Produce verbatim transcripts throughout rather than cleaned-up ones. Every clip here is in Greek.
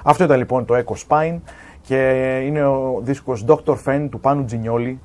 Αυτό ήταν λοιπόν το Echo Spine και είναι ο δίσκος Doctor Fen του Πάνου Τζινιόλη,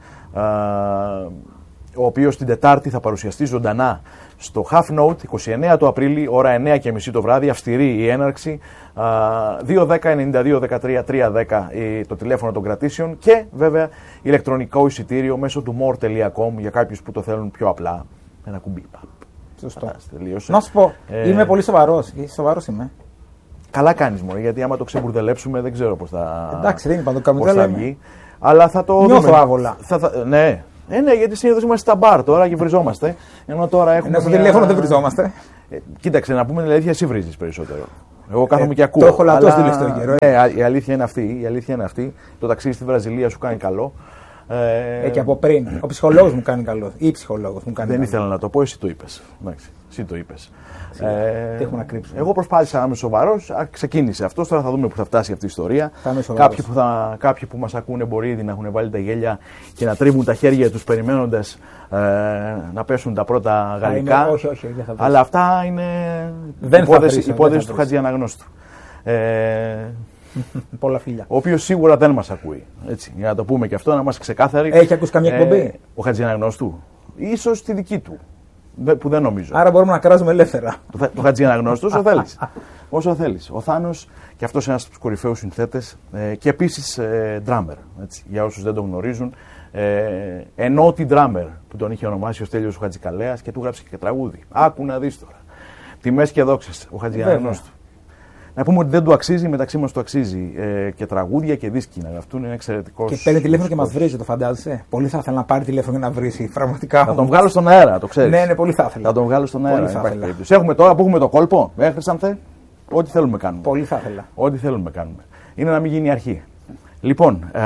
ο οποίος την Τετάρτη θα παρουσιαστεί ζωντανά στο Half Note, είκοσι εννέα του Απρίλη, ώρα εννέα και μισή το βράδυ, αυστηρή η έναρξη, δύο ένα μηδέν εννιά δύο ένα τρία τρία ένα μηδέν το τηλέφωνο των κρατήσεων και βέβαια ηλεκτρονικό εισιτήριο μέσω του more τελεία com για κάποιους που το θέλουν πιο απλά, ένα κουμπί. Σωστό. Να σου πω, ε... είμαι πολύ σοβαρός, σοβαρός είμαι. Καλά κάνεις μωρέ, γιατί άμα το ξεμπουρδελέψουμε δεν ξέρω πώς θα, εντάξει, δεν είπα, το πώς θα βγει. Αλλά θα το νιώθω δούμε. άβολα. Θα, θα, ναι. Ε, ναι, γιατί συνήθως είμαστε στα μπαρ τώρα και βριζόμαστε. Ενώ τώρα έχουμε. Ναι, στο μια... τηλέφωνο δεν βριζόμαστε. Ε, κοίταξε, να πούμε την αλήθεια, εσύ βρίζεις περισσότερο. Εγώ κάθομαι ε, και ακούω. Το έχω λατώσει αλλά... τελευταίο καιρό. Ναι, η αλήθεια είναι αυτή. Η αλήθεια είναι αυτή. Το ταξίδι στη Βραζιλία σου κάνει καλό. Ε, ε, και από πριν. Ο ψυχολόγος μου κάνει καλό. Ή η ψυχολόγος μου κάνει δεν καλό. ήθελα να το πω, εσύ το είπες. Εντάξει, εσύ το είπες. Ε, τι έχουμε να κρύψουμε. Εγώ προσπάθησα να είμαι σοβαρός. Ξεκίνησε αυτό. Τώρα θα δούμε πού θα φτάσει αυτή η ιστορία. Κάποιοι που, θα, κάποιοι που μας ακούνε μπορεί ήδη να έχουν βάλει τα γέλια και να τρίβουν τα χέρια τους περιμένοντας ε, να πέσουν τα πρώτα γαλλικά. Είναι, όχι, όχι, δεν θα αλλά αυτά είναι δεν υπόθεση, θα υπόθεση του Χατζιαναγνώστου. Ε, πολλά φίλια. Ο οποίος σίγουρα δεν μας ακούει. Έτσι, για να το πούμε και αυτό, να είμαστε ξεκάθαροι. Έχει ακούσει καμία εκπομπή. Ε, ο Χατζιαναγνώστου. Ίσως τη δική του. Που δεν νομίζω. Άρα μπορούμε να κράζουμε ελεύθερα. Το, το Χατζιαναγνώστου όσο θέλεις. Όσο θέλεις. Ο Θάνος, και αυτός είναι ένας από τους κορυφαίους συνθέτες ε, και επίσης ε, drummer. Έτσι, για όσους δεν τον γνωρίζουν. Ε, ενώ την drummer που τον είχε ονομάσει ο Στέλιος ο Χατζικαλέας και του γράψε και τραγούδι. Άκου να δεις τώρα. Τιμές και δόξες. Ο Χατζιαναγνώστου. Να πούμε ότι δεν του αξίζει, μεταξύ μας του αξίζει ε, και τραγούδια και δίσκοι να γραφτούν, είναι εξαιρετικός. Και παίρνει τηλέφωνο και μας βρίζει, το φαντάζεσαι. Πολύ θα ήθελα να πάρει τηλέφωνο και να βρίσει, πραγματικά. Θα τον βγάλω στον αέρα, το ξέρεις. Ναι, ναι, πολύ θα ήθελα. Θα τον βγάλω στον αέρα. Πολύ θα ήθελα. Έχουμε τώρα που έχουμε το κόλπο, ε, Χρυσάνθε, ό,τι θέλουμε κάνουμε. Πολύ θα ήθελα. Ό,τι θέλουμε κάνουμε. Είναι να μην γίνει αρχή. Λοιπόν, ε,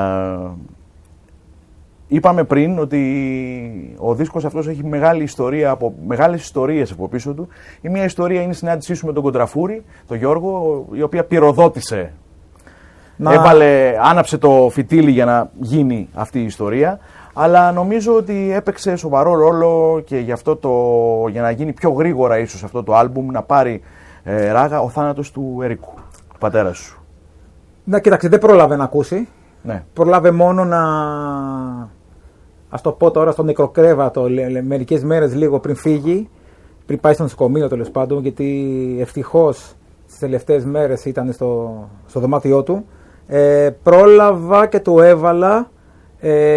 είπαμε πριν ότι ο δίσκος αυτός έχει μεγάλη ιστορία, από, μεγάλες ιστορίες από πίσω του. Η μία ιστορία είναι η συνάντησή σου με τον Κοντραφούρη, τον Γιώργο, η οποία πυροδότησε, να... έβαλε, άναψε το φυτίλι για να γίνει αυτή η ιστορία. Αλλά νομίζω ότι έπαιξε σοβαρό ρόλο και γι' αυτό το, για να γίνει πιο γρήγορα ίσως αυτό το άλμπουμ, να πάρει ε, ράγα ο θάνατος του Ερίκου, του πατέρα σου. Να κοίταξε, δεν πρόλαβε να ακούσει. Ναι. Προλάβε μόνο να, ας το πω τώρα, στο νεκροκρέβατο μερικές μέρες λίγο πριν φύγει, πριν πάει στο νοσοκομείο τέλος πάντων, γιατί ευτυχώς τις τελευταίες μέρες ήταν στο, στο δωμάτιό του. Ε, πρόλαβα και το έβαλα, ε,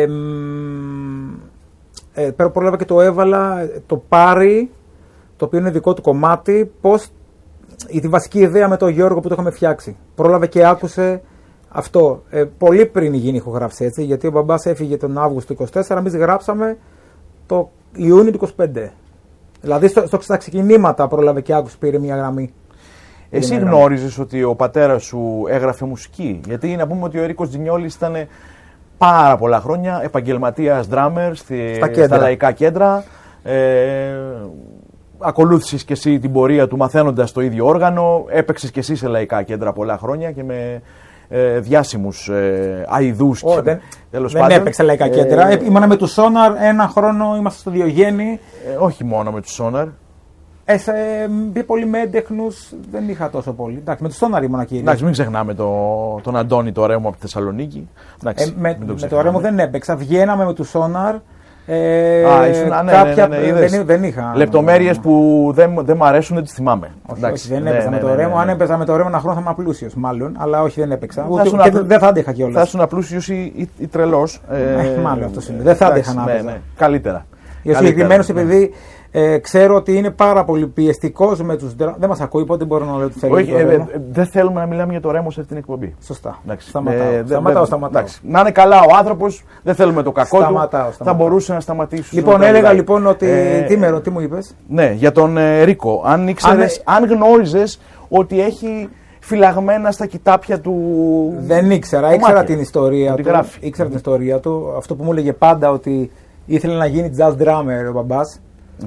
ε, πρόλαβα και το έβαλα το Πάρη, το οποίο είναι δικό του κομμάτι, πώς, η, τη βασική ιδέα με τον Γιώργο που το είχαμε φτιάξει. Πρόλαβε και άκουσε αυτό, ε, πολύ πριν γίνει η ηχογράφηση, έτσι, γιατί ο μπαμπάς έφυγε τον Αύγουστο του είκοσι τέσσερα, εμείς γράψαμε το Ιούνιο του είκοσι πέντε. Δηλαδή στο, στο, στα ξεκινήματα πρόλαβε και άκουσε, πήρε μια γραμμή. Εσύ γνώριζες ότι ο πατέρας σου έγραφε μουσική? Γιατί να πούμε ότι ο Ερίκος Τζινιόλης ήταν πάρα πολλά χρόνια επαγγελματίας ντράμερ στη, στα, στα λαϊκά κέντρα. Ε, ακολούθησες και εσύ την πορεία του μαθαίνοντας το ίδιο όργανο. Έπαιξες και εσύ σε λαϊκά κέντρα πολλά χρόνια και με ε, διάσημους ε, αηδούς. Oh, και, δεν τέλος δεν πάντων. έπαιξα λαϊκά κέντρα. Ε, Ήμουνα με του Σόναρ ένα χρόνο, είμαστε στο Διογέννη. Ε, όχι μόνο με του Σόναρ. Ε, σε, μπει πολύ με έντεχνους, δεν είχα τόσο πολύ. Εντάξει, με του Σόναρ ήμουνα κύριε. Εντάξει, μην ξεχνάμε το, τον Αντώνη το Ρέμο από τη Θεσσαλονίκη. Εντάξει, ε, με, το με το Ρέμο δεν έπαιξα. Βγαίναμε με του Σόναρ. Ε, Α, ήσουν, ναι, κάποια, ναι, ναι, ναι, δεν, δεν είχα. Λεπτομέρειες που δεν, δεν μ' αρέσουν, δεν τις θυμάμαι. Όχι, εντάξει, όχι, δεν ναι, έπαιζα ναι, με το ναι, ναι, Ρέμο. ναι. Αν έπαιζα με το Ρέμο ένα χρόνο θα ήμουν πλούσιος, μάλλον. Αλλά όχι, δεν έπαιξα. Θα Ούτε, και απλου... δεν θα άντεχα κιόλας. Θα ήσουν απλούσιος ή, ή, ή τρελός. Ε, μάλλον αυτό είναι. Δεν θα άντεχα να ναι, ναι. Καλύτερα. Για συγκεκριμένο, επειδή ε, ξέρω ότι είναι πάρα πολύ πιεστικός με τους. Δεν μας ακούει, οπότε μπορώ να λέω ότι θέλει. Όχι, ε, δεν θέλουμε να μιλάμε για το Ρέμο σε αυτήν την εκπομπή. Σωστά. Εντάξει. Σταματάω. Ε, σταματάω, δε, σταματάω. Να είναι καλά ο άνθρωπος, δεν θέλουμε το κακό σταματάω, του. σταματάω. Θα μπορούσε να σταματήσει. Λοιπόν, έλεγα λοιπόν ότι. Ε, τι, με, τι μου είπες? Ναι, για τον ε, Ρίκο. Αν ήξερες, αν, αν γνώριζες ότι έχει φυλαγμένα στα κοιτάπια του. Δεν ήξερα, ήξερα την ιστορία του. Γράφει. Ήξερα την ιστορία του. Αυτό που μου έλεγε πάντα ότι ήθελε να γίνει jazz drummer ο μπαμπάς. Mm.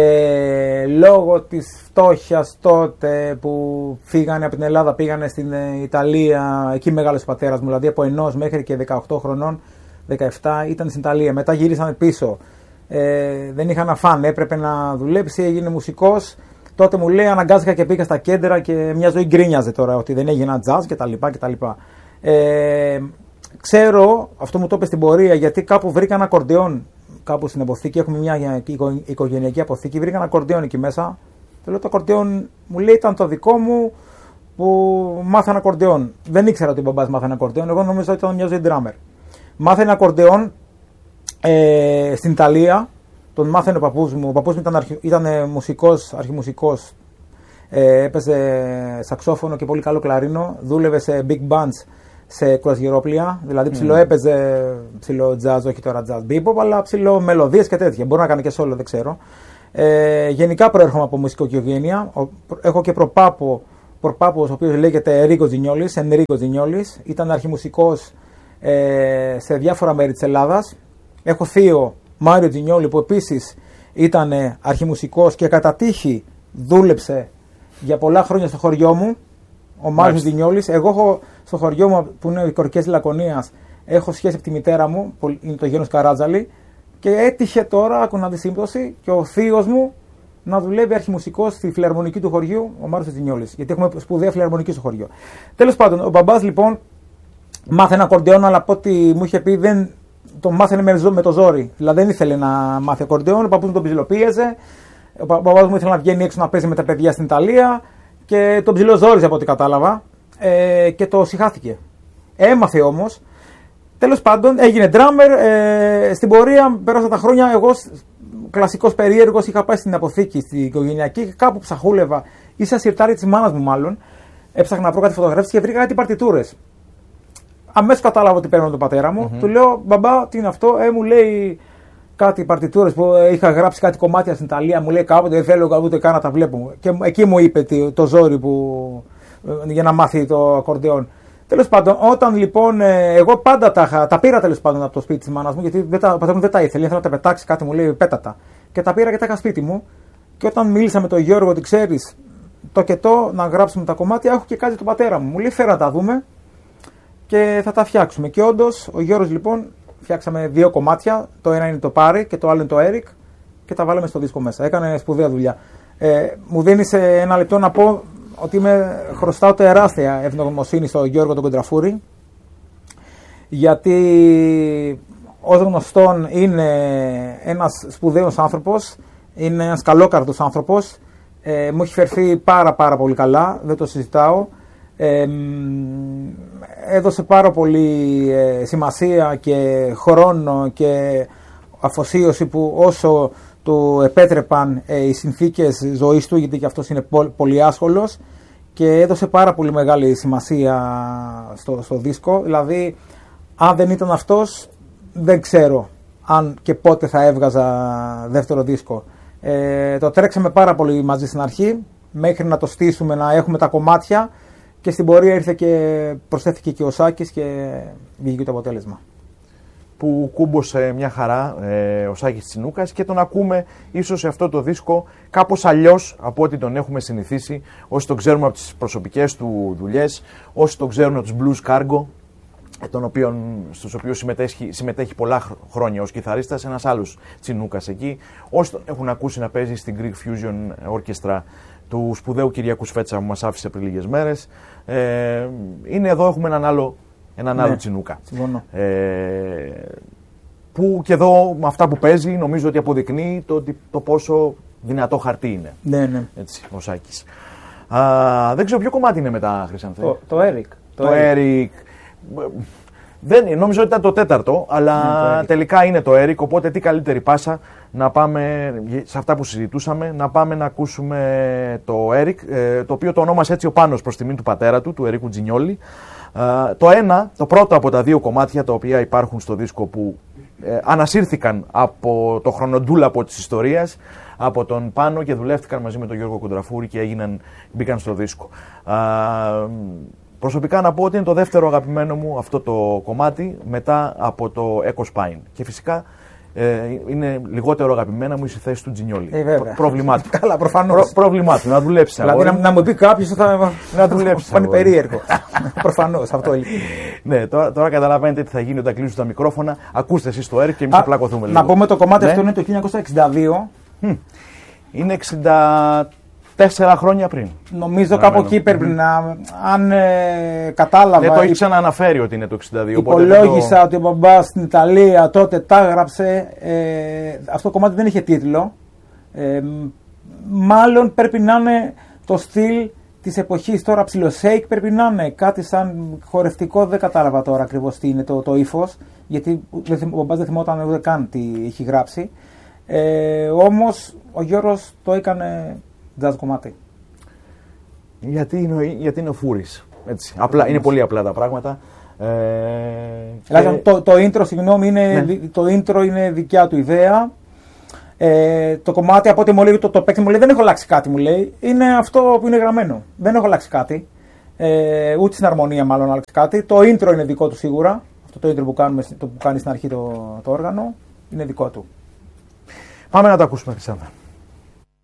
Και λόγω της φτώχειας τότε που φύγανε από την Ελλάδα, πήγανε στην Ιταλία, εκεί μεγάλωσε ο πατέρας μου, δηλαδή από ενός μέχρι και δεκαοκτώ χρονών, δεκαεπτά ήταν στην Ιταλία. Μετά γύρισαν πίσω, ε, δεν είχαν να φάνε, έπρεπε να δουλέψει, έγινε μουσικός. τότε μου λέει αναγκάστηκα και πήγα στα κέντρα και μια ζωή γκρίνιαζε τώρα ότι δεν έγινα jazz κτλ. Ε, ξέρω, αυτό μου το είπε στην πορεία, γιατί κάπου βρήκα ένα ακορντεόν. Κάπου στην αποθήκη, έχουμε μια οικογενειακή αποθήκη, βρήκα ένα ακορντεόν εκεί μέσα. Το λέω το ακορντεόν, μου λέει ήταν το δικό μου που μάθανε ακορντεόν. Δεν ήξερα ότι ο μπαμπάς μάθανε ακορντεόν, εγώ νομίζω ότι ήταν μια ζωή drummer. Μάθανε ακορντεόν ε, στην Ιταλία, τον μάθανε ο παππούς μου. Ο παππούς μου ήταν, αρχι, ήταν μουσικός, αρχιμουσικός, ε, έπαιζε σαξόφωνο και πολύ καλό κλαρίνο, δούλευε σε big bands σε κουρασγερόπλια, δηλαδή ψηλό έπαιζε ψηλό jazz, όχι τώρα jazz bebop, αλλά ψηλό μελωδίες και τέτοια. Μπορεί να κάνει και solo, δεν ξέρω. Ε, γενικά προέρχομαι από μουσική οικογένεια. Έχω και προπάπο, προπάπο ο οποίος λέγεται Ερίκο Τζινιόλης, Ενρίκο Τζινιόλης. Ήταν αρχιμουσικός ε, σε διάφορα μέρη της Ελλάδας. Έχω θείο Μάριο Τζινιόλη που επίσης ήταν αρχιμουσικός και κατά τύχη δούλεψε για πολλά χρόνια στο χωριό μου. Ο Μάριος Τζινιόλης. Εγώ έχω στο χωριό μου που είναι οι Κορκές Λακωνίας, έχω σχέση από τη μητέρα μου, είναι το γένος Καράτζαλη, και έτυχε τώρα, άκουνα τη σύμπτωση, και ο θείος μου να δουλεύει αρχιμουσικός στη φιλαρμονική του χωριού, ο Μάριος Τζινιόλης. Γιατί έχουμε σπουδαία φιλαρμονική στο χωριό. Τέλος πάντων, ο μπαμπάς λοιπόν μάθαινε ακορντεόν, αλλά από ό,τι μου είχε πει δεν τον μάθαινε με το ζόρι. Δηλαδή δεν ήθελε να μάθει ακορντεόν, ο παππούς μου τον ψιλοπίεζε, ο μπαμπάς μου ήθελε να βγαίνει έξω να παίζει με τα παιδιά στην Ιταλία και τον ψιλοζόριζε από ό,τι κατάλαβα. Ε, και το συχάθηκε. Έμαθε όμως. Τέλος πάντων έγινε drummer. Ε, στην πορεία πέρασα τα χρόνια. Εγώ, κλασικός περίεργος, είχα πάει στην αποθήκη, στην οικογενειακή, κάπου ψαχούλευα. Ίσα σιρτάρι της μάνας μου, μάλλον. Έψαχνα να βρω κάτι φωτογραφίες και βρήκα κάτι παρτιτούρες. Αμέσως κατάλαβα ότι παίρνω τον πατέρα μου. Mm-hmm. Του λέω, μπαμπά, τι είναι αυτό? Ε, μου λέει κάτι παρτιτούρες που είχα γράψει κάτι κομμάτια στην Ιταλία. Μου λέει κάποτε, δεν θέλω ούτε καν να τα βλέπω. Και εκεί μου είπε το ζόρι που. Για να μάθει το ακορντεόν. Τέλος πάντων, όταν λοιπόν εγώ πάντα τα, τα πήρα τέλος πάντων από το σπίτι της μάνας μου, γιατί δεν τα, ο πατέρας μου δεν τα ήθελε, ήθελα να τα πετάξει, κάτι μου λέει πέτατα. Και τα πήρα και τα είχα σπίτι μου. Και όταν μίλησα με τον Γιώργο, ότι ξέρεις, το και το να γράψουμε τα κομμάτια, έχω και κάτι του πατέρα μου. Μου λέει φέρα να τα δούμε και θα τα φτιάξουμε. Και όντως ο Γιώργος λοιπόν φτιάξαμε δύο κομμάτια. Το ένα είναι το Πάρη και το άλλο είναι το Έρικ και τα βάλαμε στο δίσκο μέσα. Έκανε σπουδαία δουλειά. Ε, μου δίνει ένα λεπτό να πω ότι είμαι, χρωστάω τεράστια ευγνωμοσύνη στον Γιώργο τον Κοντραφούρη, γιατί ως γνωστόν είναι ένας σπουδαίος άνθρωπος, είναι ένας καλόκαρδος άνθρωπος, ε, μου έχει φερθεί πάρα πάρα πολύ καλά, δεν το συζητάω, ε, έδωσε πάρα πολύ ε, σημασία και χρόνο και αφοσίωση που όσο του επέτρεπαν ε, οι συνθήκες ζωής του, γιατί και αυτός είναι πολύ άσχολος, και έδωσε πάρα πολύ μεγάλη σημασία στο, στο δίσκο. Δηλαδή, αν δεν ήταν αυτός, δεν ξέρω αν και πότε θα έβγαζα δεύτερο δίσκο. Ε, το τρέξαμε πάρα πολύ μαζί στην αρχή, μέχρι να το στήσουμε, να έχουμε τα κομμάτια, και στην πορεία ήρθε και προσθέθηκε και ο Σάκης και βγήκε το αποτέλεσμα. Που κούμποσε μια χαρά ε, ο Σάκης Τσινούκας, και τον ακούμε ίσως σε αυτό το δίσκο κάπως αλλιώς από ό,τι τον έχουμε συνηθίσει, όσοι τον ξέρουμε από τις προσωπικές του δουλειές, όσοι τον ξέρουν από τους Blues Cargo, τον οποίον, στους οποίους συμμετέχει, συμμετέχει πολλά χρόνια ως κιθαρίστας, ένας άλλος Τσινούκας εκεί, όσοι τον έχουν ακούσει να παίζει στην Greek Fusion Orchestra του σπουδαίου Κυριακού Σφέτσα που μας άφησε πριν λίγες μέρες. Ε, είναι εδώ, έχουμε έναν άλλο Έναν ναι, άλλο Τσινούκα. Ε, που και εδώ με αυτά που παίζει νομίζω ότι αποδεικνύει το, το πόσο δυνατό χαρτί είναι. Ναι, ναι. Έτσι, ο Σάκης. Α, δεν ξέρω ποιο κομμάτι είναι μετά, Χρυσάνθε. Το, το Eric. Το, το Eric. Δεν, νόμιζα ότι ήταν το τέταρτο, αλλά ναι, το τελικά είναι το Eric. Οπότε τι καλύτερη πάσα να πάμε σε αυτά που συζητούσαμε, να πάμε να ακούσουμε το Eric, το οποίο το ονόμασε έτσι ο Πάνος προς τιμή του πατέρα του, του Ερίκου Τζινιόλη. Uh, το ένα, το πρώτο από τα δύο κομμάτια τα οποία υπάρχουν στο δίσκο, που ε, ανασύρθηκαν από το χρονοτούλαπο της ιστορίας, από τον Πάνο, και δουλεύτηκαν μαζί με τον Γιώργο Κοντραφούρη και έγιναν, μπήκαν στο δίσκο. Uh, προσωπικά να πω ότι είναι το δεύτερο αγαπημένο μου αυτό το κομμάτι, μετά από το Echo Spine. Και φυσικά ε, είναι λιγότερο αγαπημένα μου η θέση του Τζινιόλη. Ε, Προ, πρόβλημά του. Καλά, προφανώς. Προ, πρόβλημά του, να δουλέψει. Δηλαδή να, να μου πει κάποιος θα, να δουλέψει. Πάνε περίεργο. Προφανώς, αυτό είναι. Ναι, τώρα, τώρα καταλαβαίνετε τι θα γίνει όταν κλείσουν τα μικρόφωνα. Ακούστε εσείς το Eric και εμείς θα πλακωθούμε λίγο. Να πούμε το κομμάτι ναι. αυτό είναι το χίλια εννιακόσια εξήντα δύο. Είναι εξήντα τέσσερα χρόνια πριν. Νομίζω κάπου εκεί πρέπει mm-hmm. να. Αν ε, κατάλαβα. Ναι, το έχει ξανααναφέρει ότι είναι το εξήντα δύο. Υπολόγισα το... ότι ο μπαμπάς στην Ιταλία τότε τα έγραψε. Ε, αυτό το κομμάτι δεν είχε τίτλο. Ε, μάλλον πρέπει να είναι το στυλ της εποχής. Τώρα ψιλοσέικ πρέπει να είναι κάτι σαν χορευτικό. Δεν κατάλαβα τώρα ακριβώς τι είναι το, το ύφος. Γιατί ο μπαμπάς δεν θυμόταν ούτε καν τι έχει γράψει. Ε, όμως ο Γιώργος το έκανε jazz κομμάτι. Γιατί είναι, γιατί είναι ο Φούρης. Έτσι. Απλά, είναι πολύ απλά τα πράγματα. Ε, και... το, το intro, συγγνώμη, είναι, ναι. το intro είναι δικιά του ιδέα. Ε, το κομμάτι από ό,τι μου λέει, το, το παίκτη μου λέει, δεν έχω αλλάξει κάτι, μου λέει. Είναι αυτό που είναι γραμμένο. Δεν έχω αλλάξει κάτι. Ε, ούτε στην αρμονία μάλλον αλλάξει κάτι. Το intro είναι δικό του σίγουρα. Αυτό το intro που, κάνουμε, το που κάνει στην αρχή το, το όργανο είναι δικό του. Πάμε να το ακούσουμε, Χρυσάνθα.